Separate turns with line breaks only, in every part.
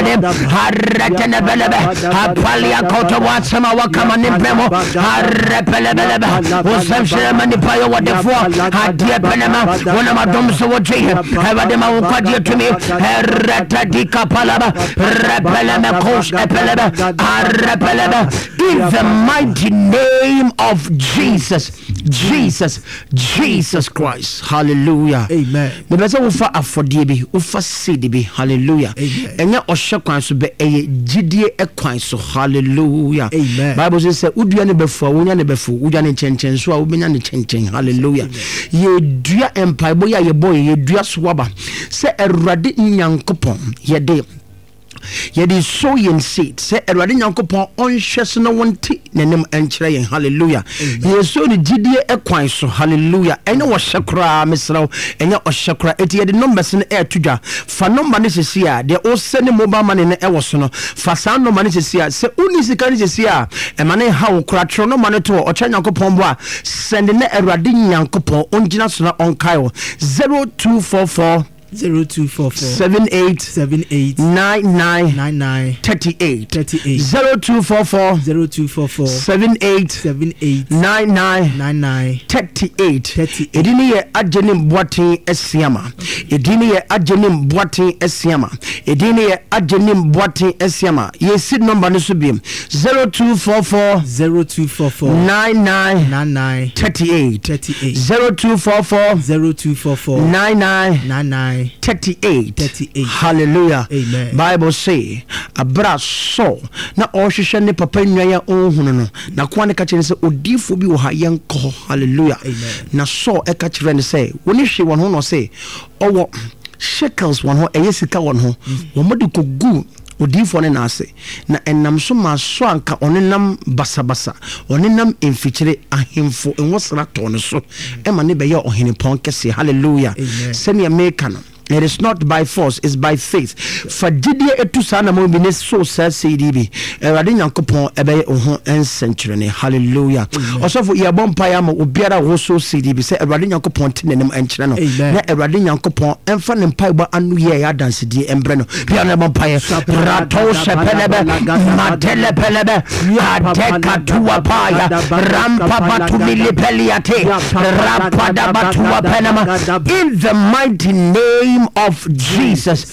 Ewurade harretene belebe apalia koto watsama wakama nimpremo harrepelebelebe usamshire manipa yo wadefo adie pelema wona madomso wodwe Ewurade ma wokwadie tumi herreta dikapalaba repeleme kosh epelebe arrepelebe in the mighty name of Jesus Christ. Hallelujah.
Amen.
Me bese ufa afodie bi ufa seed bi. Hallelujah. Enya ohye kwan so be eye gidie ekwan so. Hallelujah.
Amen.
Bible says udua ne befu wonya ne befu udua ne chenchen so a wobenya ne chenchen. Hallelujah. Ye dua empaibo ya ye boy ye dua so aba se Awurade Nyankopon yedi sowing seed say Awurade Nyankopon onhwese no wonti nanim enkyere yen. Hallelujah. Yeso ne gidie ekwan so. Hallelujah. Ene wo hyekra mesraw enya ohyekra eti yedi numbers ne etudwa fa number ne sesi a de o send mobile money ne ewo so no fa sa number ne sesi a se uni sika ne sesi a e mane ha wo kra tro no mane to ocha Nyankopon bo a send ne Awurade Nyankopon ongina so na onkai wo 0244 78 99 38 0244 78 99 38 edini ye ajenim boaten esiama edini ye ajenim boaten esiama edini ye ajenim boaten esiama ye seed number no so biem 0244 99 38 0244 99 38. Hallelujah.
Amen.
Bible say abra so na ohwehwe ne papa nwan ohunu no na kwa ne ka kire se odifo bi wo ha yenko. Hallelujah.
Amen.
Na so e ka kire ne se woni hwe won ho no se owo shekels won ho eyesika won ho wo modi kogu odifo ne na ase na enam so ma so anka onenam basabasa onenam emfikyire ahemfo enwosra to ne so ema ne be ye ohene pon kese. Hallelujah. Senior maker no it is not by force, it's by faith. For Didier etusana mo bi ne so sa CDB. Awurade Nyankopon ebe ho ensenkyerene. Hallelujah. Also for ye bompa ya mo obiara wo so CDB say Awurade Nyankopon tenenem enkyere no. Na Awurade Nyankopon emfa ne mpa ba anu ye ya dance die embre no. Bia na bompa ye rato sepelebe matele pelebe adeka tuwa paya rampa batu milipeliate rampa da batuwa penama in the mighty name of Jesus.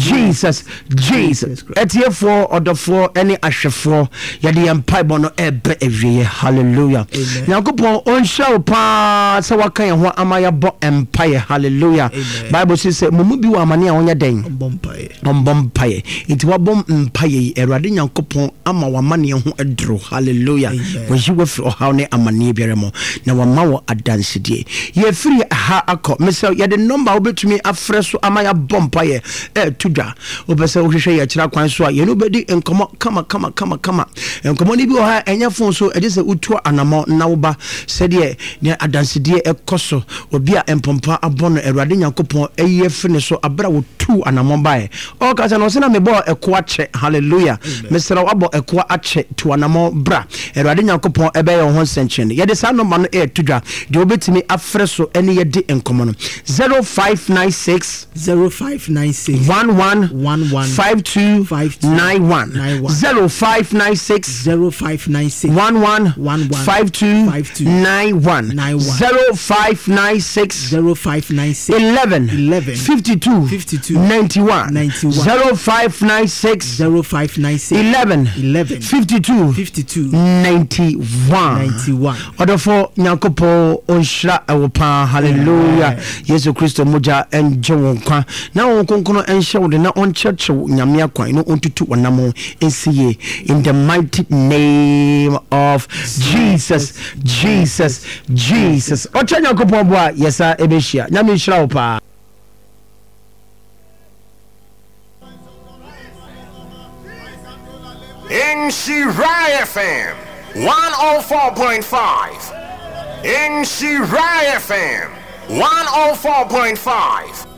Etiefo odofo any ahwefo yade empaibo no ebe ewie. Hallelujah. Nyankopon onshaw pa se wakan ho amaya bo empaye. Hallelujah. Bible says mumu bi wa amane a wonya den bombaye enti wabom empaye Awurade Nyankopon ama wamane ho edro. Hallelujah. Wonji wafiri ohaw ne amane biaremo na wama wo adansede ye free ha akọ mesel yade number obetumi afreso amaya bompaye tudwa obese ohwehwe ye kira kwan so a ye no bedi enkomo kama enkomo ni bi o ha enya fon so e se utu anamo na wo ba sede ne adansede ekoso obi a empompa abono Awurade Nyankopon eye fene so abra wo tu anamo bae o ka se no se na me bo eko ache. Hallelujah. Mesra wabo eko ache tu anamo bra Awurade Nyankopon ebe ye ho senchen ye de sa no ma no tudwa de obetimi afreso ene ye de enkomo no 0596
0596
11 52 91 0596 11 52 91 0596 11 52 91 0596 11 52 91 Odofo Nyankopon onhira ewopa. Hallelujah. Yesu Kristo moja enje wonkwa na wonkonkono enhye wo de na onchechew nyame akwan no ontutu wonamo ensiye in the mighty name of Jesus. Ocha Nyankopon bo a yesa ebehia nyame nhira wo pa.
Nhyira FM 104.5 Nhyira FM 104.5